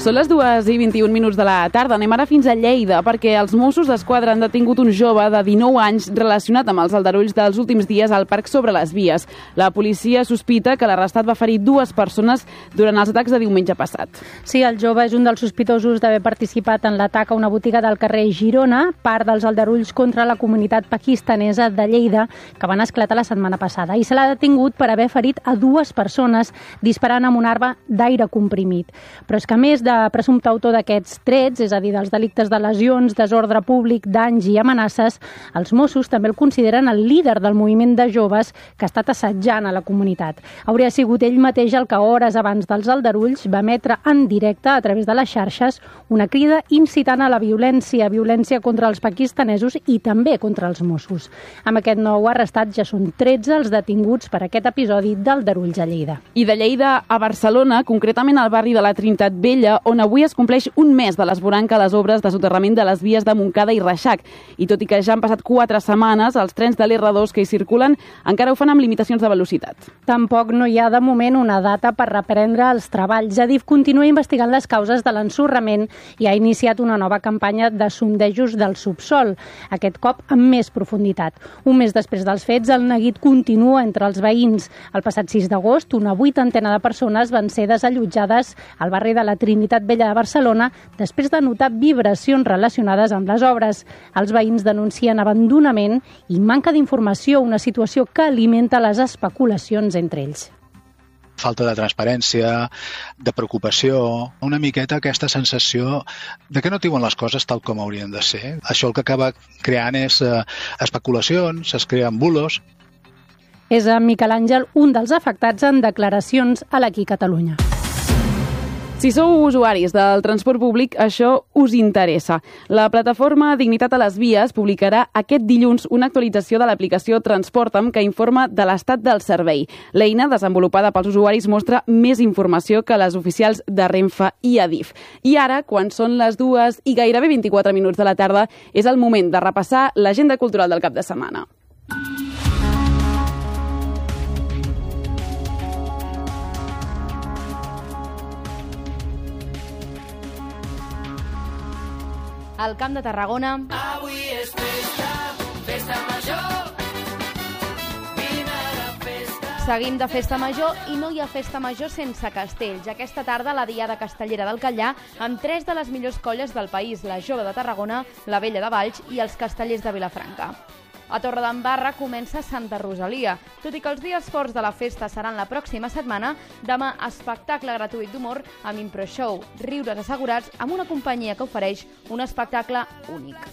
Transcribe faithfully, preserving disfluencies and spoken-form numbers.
Són les dues i vint-i-un minuts de la tarda. Anem ara fins a Lleida, perquè els Mossos d'Esquadra han detingut un jove de dinou anys relacionat amb els aldarulls dels últims dies al Parc Sobre les Vies. La policia sospita que l'arrestat va ferir dues persones durant els atacs de diumenge passat. Sí, el jove és un dels sospitosos d'haver participat en l'atac a una botiga del carrer Girona, part dels aldarulls contra la comunitat pakistanesa de Lleida, que van esclatar la setmana passada. I se l'ha detingut per haver ferit a dues persones disparant amb una arma d'aire comprimit. Però és que a més de presumpte autor d'aquests trets, és a dir, dels delictes de lesions, desordre públic, danys i amenaces, els Mossos també el consideren el líder del moviment de joves que ha estat assetjant a la comunitat. Hauria sigut ell mateix el que hores abans dels aldarulls va emetre en directe a través de les xarxes una crida incitant a la violència, violència contra els pakistanesos i també contra els Mossos. Amb aquest nou arrestat ja són tretze els detinguts per aquest episodi d'aldarulls a Lleida. I de Lleida a Barcelona, concretament al barri de la Trinitat Vella, on avui es compleix un mes de l'esvoranca a les obres de soterrament de les vies de Montcada i Reixac. I tot i que ja han passat quatre setmanes, els trens de l'R dos que hi circulen encara ho fan amb limitacions de velocitat. Tampoc no hi ha de moment una data per reprendre els treballs. Adif continua investigant les causes de l'ensorrament i ha iniciat una nova campanya de sondejos del subsol, aquest cop amb més profunditat. Un mes després dels fets, el neguit continua entre els veïns. El passat sis d'agost, una vuitantena de persones van ser desallotjades al barri de la Trinitat Vella de Barcelona després de notar vibracions relacionades amb les obres. Els veïns denuncien abandonament i manca d'informació, una situació que alimenta les especulacions entre ells. Falta de transparència, de preocupació, una miqueta aquesta sensació de que no diuen les coses tal com haurien de ser. Això el que acaba creant és eh, especulacions, es creen bulos. És en Miquel Àngel un dels afectats en declaracions a l'Aquí Catalunya. Si sou usuaris del transport públic, això us interessa. La plataforma Dignitat a les Vies publicarà aquest dilluns una actualització de l'aplicació Transporta'm que informa de l'estat del servei. L'eina, desenvolupada pels usuaris, mostra més informació que les oficials de Renfe i Adif. I ara, quan són les dues i gairebé vint-i-quatre minuts de la tarda, és el moment de repassar l'agenda cultural del cap de setmana. Al Camp de Tarragona. Avui és festa, festa major. Vine a la festa. Seguim de festa major i no hi ha festa major sense castells. Aquesta tarda la Diada Castellera del Catllà amb tres de les millors colles del país, la Jove de Tarragona, la Vella de Valls i els Castellers de Vilafranca. A Torredembarra comença Santa Rosalia. Tot i que els dies forts de la festa seran la pròxima setmana, demà espectacle gratuït d'humor amb impro show, riures assegurats amb una companyia que ofereix un espectacle únic.